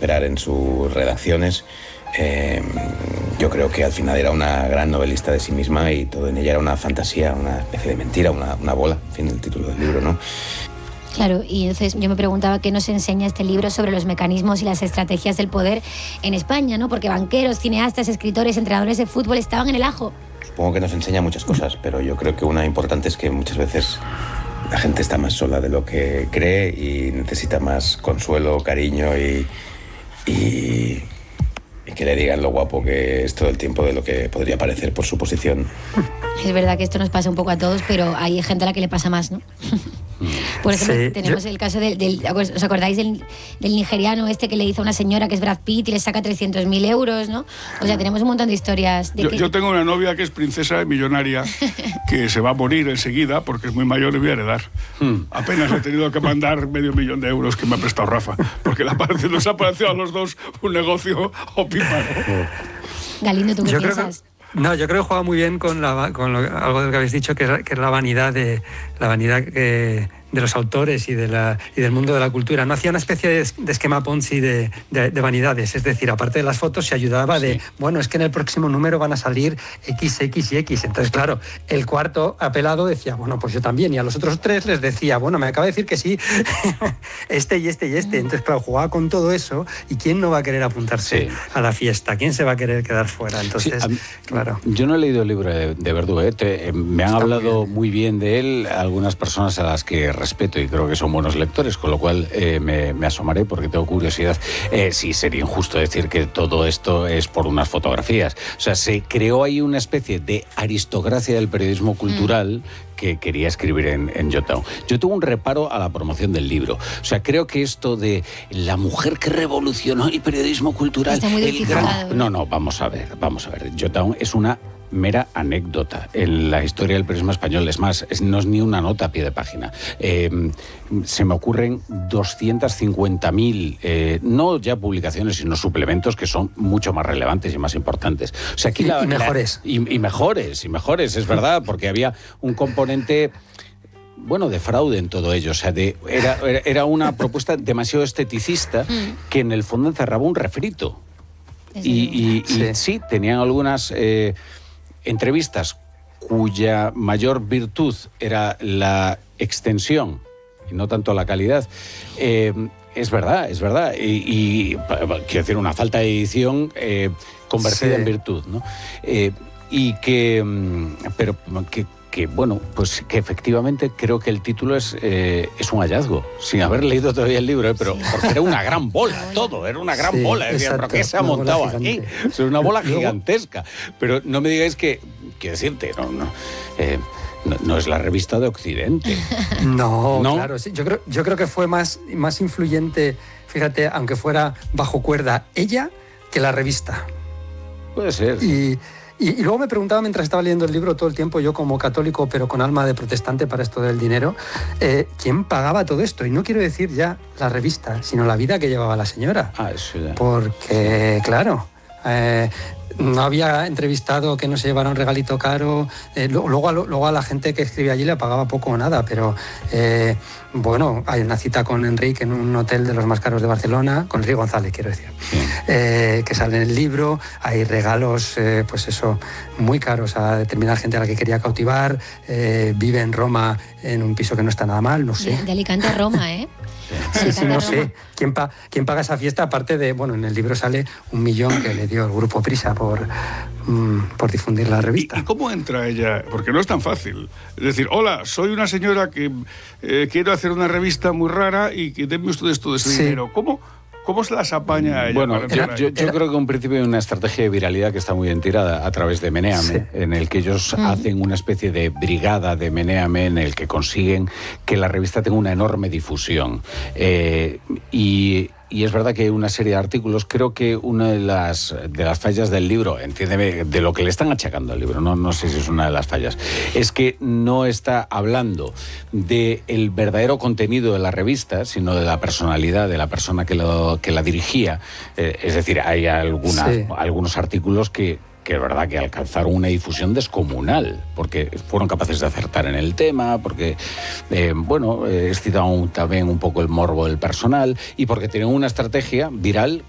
esperar en sus redacciones. Yo creo que al final era una gran novelista de sí misma y todo en ella era una fantasía, una especie de mentira, una bola, en fin, el título del libro, ¿no? Claro, y entonces yo me preguntaba qué nos enseña este libro sobre los mecanismos y las estrategias del poder en España, ¿no? Porque banqueros, cineastas, escritores, entrenadores de fútbol estaban en el ajo. Supongo que nos enseña muchas cosas, pero yo creo que una importante es que muchas veces la gente está más sola de lo que cree y necesita más consuelo, cariño y que le digan lo guapo que es todo el tiempo de lo que podría parecer por su posición. Es verdad que esto nos pasa un poco a todos, pero hay gente a la que le pasa más, ¿no? Por ejemplo, tenemos el caso ¿os acordáis del nigeriano este que le dice a una señora que es Brad Pitt y le saca 300.000 euros, ¿no? O sea, tenemos un montón de historias. Yo tengo una novia que es princesa millonaria que se va a morir enseguida porque es muy mayor y voy a heredar. Apenas he tenido que mandar $500.000 que me ha prestado Rafa, porque nos ha parecido a los dos un negocio opíparo. Galindo, ¿tú qué piensas? No, yo creo que juega muy bien con algo de lo que habéis dicho, que es la vanidad de los autores y del mundo de la cultura. No hacía una especie de esquema Ponzi de vanidades, es decir, aparte de las fotos se ayudaba bueno, es que en el próximo número van a salir X, X y X. Entonces, claro, el cuarto apelado decía, bueno, pues yo también. Y a los otros tres les decía, bueno, me acaba de decir que sí, este y este y este. Entonces, claro, jugaba con todo eso y ¿quién no va a querer apuntarse a la fiesta? ¿Quién se va a querer quedar fuera? Entonces, claro. Yo no he leído el libro de Verdú, me han hablado muy bien de él algunas personas a las que respeto y creo que son buenos lectores, con lo cual me asomaré porque tengo curiosidad. Sí, sería injusto decir que todo esto es por unas fotografías. O sea, se creó ahí una especie de aristocracia del periodismo cultural que quería escribir en Jotown. Yo tuve un reparo a la promoción del libro. O sea, creo que esto de la mujer que revolucionó el periodismo cultural... Está muy difícil. No, vamos a ver. Jotown es una mera anécdota en la historia del periodismo español. Es más, no es ni una nota a pie de página. Se me ocurren 250.000, no ya publicaciones, sino suplementos que son mucho más relevantes y más importantes. O sea, aquí mejores. Y mejores, es verdad, porque había un componente... bueno, de fraude en todo ello. O sea, era una propuesta demasiado esteticista que en el fondo encerraba un refrito. Y sí, tenían algunas entrevistas cuya mayor virtud era la extensión y no tanto la calidad. Es verdad. Y quiero decir, una falta de edición convertida en virtud, ¿no? Bueno, pues que efectivamente creo que el título es un hallazgo, sin haber leído todavía el libro, pero porque era una gran bola, todo, era una gran bola. Decía, ¿pero qué se ha montado aquí? Es una bola gigantesca. Pero no me digáis que decirte, no es la revista de Occidente. No, claro, sí. Yo creo que fue más influyente, fíjate, aunque fuera bajo cuerda ella, que la revista. Puede ser. Y luego me preguntaba mientras estaba leyendo el libro todo el tiempo, yo como católico pero con alma de protestante para esto del dinero, ¿quién pagaba todo esto? Y no quiero decir ya la revista, sino la vida que llevaba la señora. Eso ya. Porque, claro, no había entrevistado que no se llevara un regalito caro. Luego a la gente que escribía allí le pagaba poco o nada, pero bueno, hay una cita con Enrique en un hotel de los más caros de Barcelona, con Enrique González, quiero decir, que sale en el libro. Hay regalos, pues eso, muy caros a determinada gente a la que quería cautivar. Vive en Roma en un piso que no está nada mal, no sé. De Alicante a Roma, ¿eh? Sí, no sé. ¿Quién paga esa fiesta? Aparte de, bueno, en el libro sale 1 millón que le dio el Grupo Prisa por difundir la revista. ¿Y cómo entra ella? Porque no es tan fácil. Es decir, hola, soy una señora que quiero hacer una revista muy rara y que denme ustedes todo ese dinero. ¿Cómo se las apaña ella? Bueno, yo creo que un principio hay una estrategia de viralidad que está muy bien tirada a través de Menéame, en el que ellos hacen una especie de brigada de Menéame en el que consiguen que la revista tenga una enorme difusión. Y es verdad que hay una serie de artículos. Creo que una de las fallas del libro, entiéndeme, de lo que le están achacando al libro, no sé si es una de las fallas, es que no está hablando del verdadero contenido de la revista, sino de la personalidad de la persona que la dirigía. Es decir, hay algunos artículos que es verdad que alcanzaron una difusión descomunal, porque fueron capaces de acertar en el tema, porque, excitaban también un poco el morbo del personal y porque tenían una estrategia viral